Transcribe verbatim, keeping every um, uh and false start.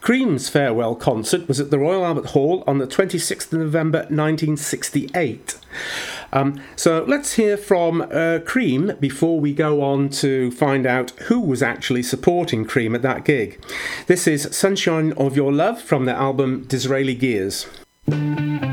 Cream's farewell concert was at the Royal Albert Hall on the twenty-sixth of November nineteen sixty-eight. Um, so let's hear from uh, Cream before we go on to find out who was actually supporting Cream at that gig. This is Sunshine of Your Love from their album Disraeli Gears.